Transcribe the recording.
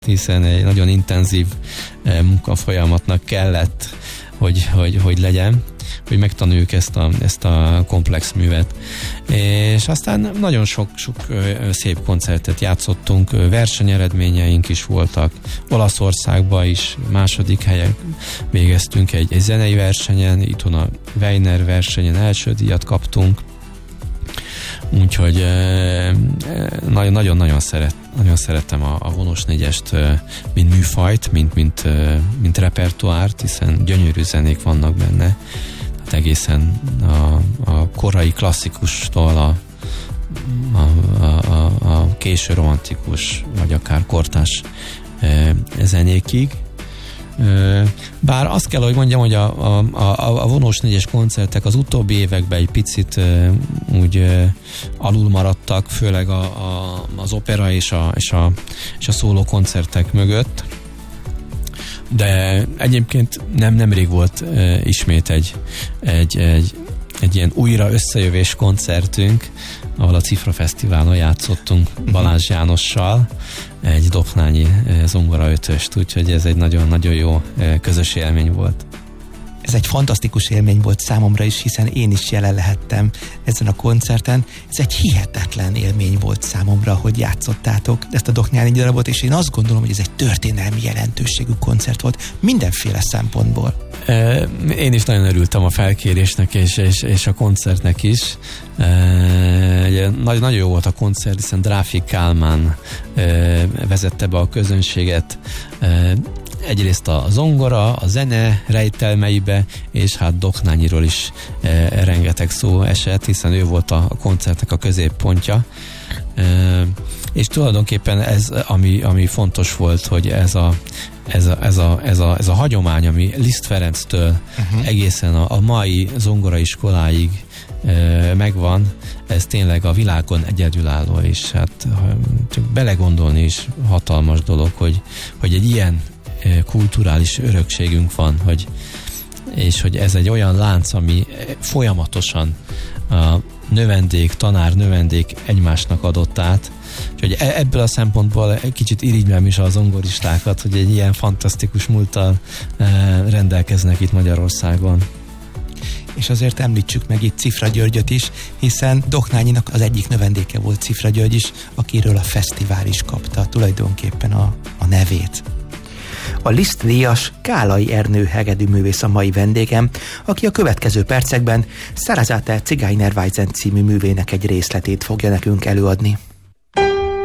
hiszen egy nagyon intenzív munkafolyamatnak kellett, hogy legyen, hogy megtanuljuk ezt a komplex művet. És aztán nagyon sok szép koncertet játszottunk, versenyeredményeink is voltak. Olaszországban is második helyen végeztünk egy zenei versenyen, itthon a Weiner versenyen első díjat kaptunk. Úgyhogy nagyon szerettem a Vonós négyest, mint műfajt, mint repertoárt, hiszen gyönyörű zenék vannak benne. Hát egészen a korai klasszikustól a késő romantikus, vagy akár kortárs zenékig. Bár azt kell, hogy mondjam, hogy a Vonós négyes koncertek az utóbbi években egy picit úgy alul maradtak, főleg az opera és a szóló koncertek mögött. De egyébként nemrég volt ismét egy ilyen újra összejövés koncertünk, ahol a Cifra Fesztiválon játszottunk Balázs Jánossal, egy doknányi zongora ötöst, úgyhogy ez egy nagyon-nagyon jó közös élmény volt. Ez egy fantasztikus élmény volt számomra is, hiszen én is jelen lehettem ezen a koncerten. Ez egy hihetetlen élmény volt számomra, hogy játszottátok ezt a Doknányi darabot, és én azt gondolom, hogy ez egy történelmi jelentőségű koncert volt mindenféle szempontból. Én is nagyon örültem a felkérésnek és a koncertnek is. Nagyon jó volt a koncert, hiszen Dráfi Kálmán vezette be a közönséget, egyrészt a zongora, a zene rejtelmeibe, és hát Doknányiról is rengeteg szó esett, hiszen ő volt a koncertnek a középpontja. És tulajdonképpen ez, ami fontos volt, hogy ez a hagyomány, ami Liszt Ferenctől egészen a mai zongoraiskoláig megvan, ez tényleg a világon egyedülálló, és hát csak belegondolni is hatalmas dolog, hogy egy ilyen kulturális örökségünk van, és hogy ez egy olyan lánc, ami folyamatosan a növendék, tanár, növendék egymásnak adott át. Úgyhogy ebből a szempontból egy kicsit irigylem is a zongoristákat, hogy egy ilyen fantasztikus múlttal rendelkeznek itt Magyarországon. És azért említsük meg itt Cifra Györgyöt is, hiszen Doknányinak az egyik növendéke volt Cifra György is, akiről a fesztivál is kapta tulajdonképpen a nevét. A Liszt díjas Kálai Ernő hegedűművész a mai vendégem, aki a következő percekben Sarasate Zigeunerweisen című művének egy részletét fogja nekünk előadni.